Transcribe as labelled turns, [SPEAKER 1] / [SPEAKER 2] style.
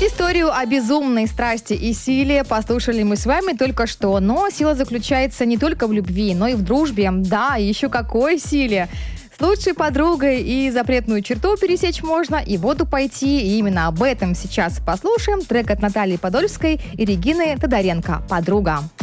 [SPEAKER 1] Историю о безумной страсти и силе послушали мы с вами только что. Но сила заключается не только в любви, но и в дружбе. Да, еще какой силе! С лучшей подругой и запретную черту пересечь можно, и в воду пойти. И именно об этом сейчас послушаем. Трек от Натальи Подольской и Регины Тодоренко «Подруга».